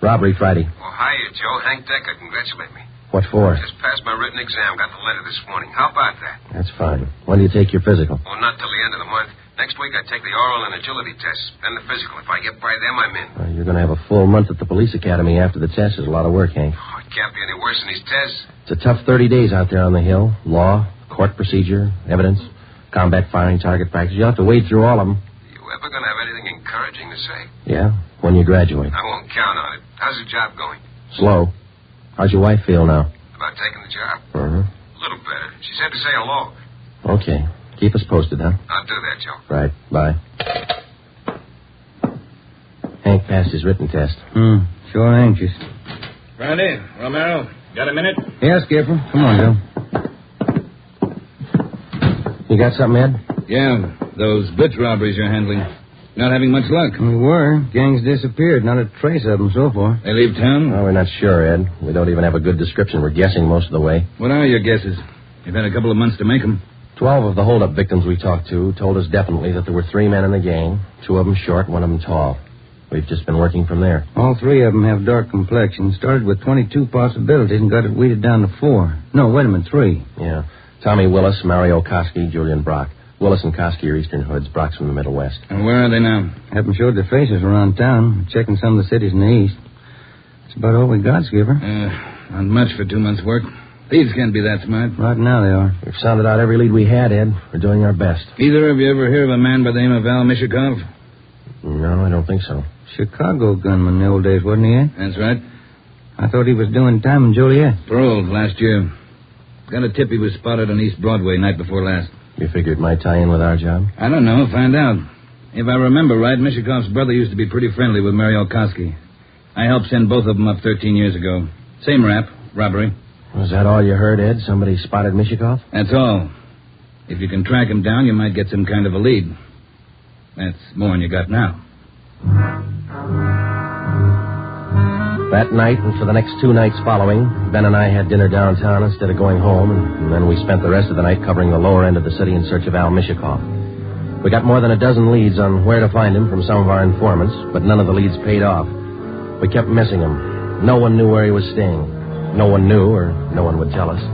Robbery Friday. Well, hiya, Joe. Hank Decker, congratulate me. What for? Just passed my written exam. Got the letter this morning. How about that? That's fine. When do you take your physical? Well, not till the end of the month. Next week I take the oral and agility tests. Then the physical. If I get by them, I'm in. You're going to have a full month at the police academy after the test. There's a lot of work, Hank. Oh, it can't be any worse than these tests. It's a tough 30 days out there on the Hill. Law, court procedure, evidence, combat firing, target practice. You'll have to wade through all of them. You ever going to have anything encouraging to say? Yeah, when you graduate. I won't count on it. How's the job going? Slow. How's your wife feel now? About taking the job? Uh-huh. A little better. She said to say hello. Okay. Keep us posted, huh? I'll do that, Joe. Right. Bye. Hank passed his written test. Sure anxious. Friday, Romero, got a minute? Yeah, Skipper. Come on, Joe. You got something, Ed? Yeah, those blitz robberies you're handling. Not having much luck. We were. Gangs disappeared. Not a trace of them so far. They leave town? Well, we're not sure, Ed. We don't even have a good description. We're guessing most of the way. What are your guesses? You've had a couple of months to make them. 12 of the holdup victims we talked to told us definitely that there were 3 men in the gang. 2 of them short, 1 of them tall. We've just been working from there. All 3 of them have dark complexions. Started with 22 possibilities and got it weeded down to 4. No, wait a minute, 3. Yeah. Tommy Willis, Mario Koski, Julian Brock. Willis and Koski are Eastern Hoods. Brock's from the Middle West. And where are they now? Haven't showed their faces around town. Checking some of the cities in the east. That's about all we got, Skipper. Not much for 2 months' work. Thieves can't be that smart. Right now they are. We've sounded out every lead we had, Ed. We're doing our best. Either of you ever hear of a man by the name of Al Mishikov? No, I don't think so. Chicago gunman in the old days, wasn't he, Ed? That's right. I thought he was doing time in Joliet. Paroled last year. Got a tip he was spotted on East Broadway night before last. You figure it might tie in with our job? I don't know. Find out. If I remember right, Mishikov's brother used to be pretty friendly with Mario Koski. I helped send both of them up 13 years ago. Same rap, robbery. Was that all you heard, Ed? Somebody spotted Mishikov? That's all. If you can track him down, you might get some kind of a lead. That's more than you got now. That night and for the next 2 nights following, Ben and I had dinner downtown instead of going home, and then we spent the rest of the night covering the lower end of the city in search of Al Mishikov. We got more than a dozen leads on where to find him from some of our informants, but none of the leads paid off. We kept missing him. No one knew where he was staying. No one knew, or no one would tell us.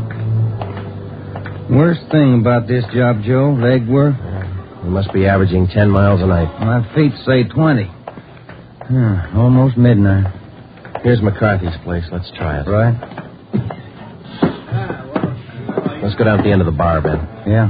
Worst thing about this job, Joe, leg work. We must be averaging 10 miles a night. My feet say 20. Almost midnight. Here's McCarthy's place. Let's try it. Right? Let's go down to the end of the bar, Ben. Yeah.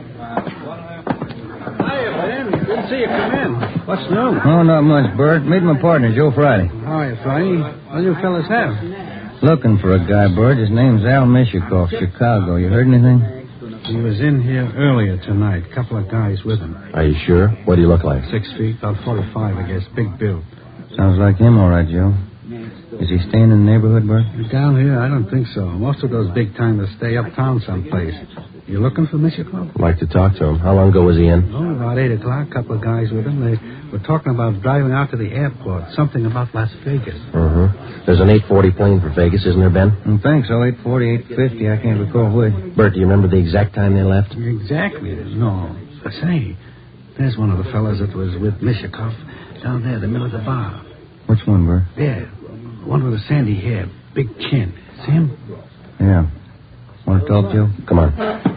Hiya, Ben. Good to see you come in. What's new? Oh, not much, Bert. Meet my partner, Joe Friday. Hiya, Friday. What do you fellas have? Looking for a guy, Bert. His name's Al Mishikov, Chicago. You heard anything? He was in here earlier tonight. Couple of guys with him. Are you sure? What do you look like? 6 feet, about 45, I guess. Big build. Sounds like him, all right, Joe. Is he staying in the neighborhood, Bert? Down here, I don't think so. Most of those big-timers stay uptown someplace. You looking for Mishikov? I'd like to talk to him. How long ago was he in? Oh, about 8 o'clock. Couple of guys with him. They were talking about driving out to the airport. Something about Las Vegas. There's an 840 plane for Vegas, isn't there, Ben? I think so. 840, 850. I can't recall which. Bert, do you remember the exact time they left? Exactly. No. Say, there's one of the fellas that was with Mishikov down there in the middle of the bar. Which one, Bert? There. One with the sandy hair, big chin. See him? Yeah. Want to talk, Joe? Come on.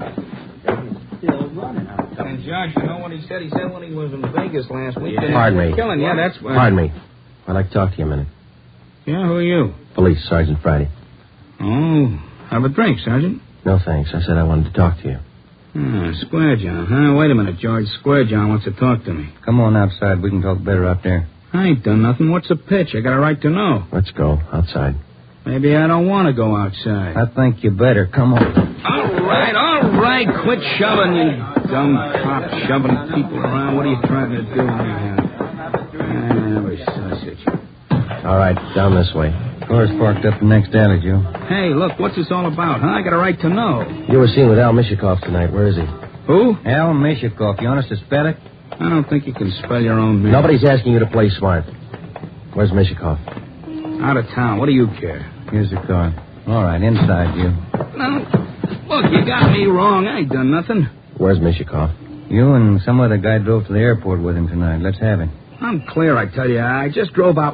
And Josh, you know what he said? He said when he was in Vegas last week. Pardon me. Killing. Yeah, that's what. Pardon me. I'd like to talk to you a minute. Yeah, who are you? Police, Sergeant Friday. Oh, have a drink, Sergeant. No, thanks. I said I wanted to talk to you. Square John, huh? Wait a minute, George. Square John wants to talk to me. Come on outside. We can talk better out there. I ain't done nothing. What's the pitch? I got a right to know. Let's go. Outside. Maybe I don't want to go outside. I think you better. Come on. All right. Quit shoving, you dumb cop, shoving people around. What are you trying to do here? Sausage. All right, down this way. Car's parked up the next alley, Joe. Hey, look, what's this all about, huh? I got a right to know. You were seen with Al Mishikov tonight. Where is he? Who? Al Mishikov. You want us to spell it? I don't think you can spell your own name. Nobody's asking you to play smart. Where's Mishikov? Out of town. What do you care? Here's the car. All right, inside, you. No. Look, you got me wrong. I ain't done nothing. Where's Mishikov? You and some other guy drove to the airport with him tonight. Let's have him. I'm clear, I tell you. I just drove out